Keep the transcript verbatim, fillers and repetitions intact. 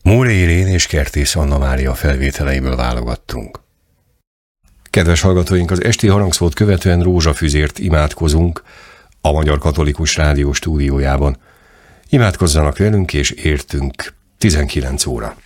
Móri Irén és Kertész Anna Mária felvételeiből válogattunk. Kedves hallgatóink, az esti harangszót követően rózsafüzért imádkozunk a Magyar Katolikus Rádió stúdiójában. Imádkozzanak velünk és értünk, tizenkilenc óra.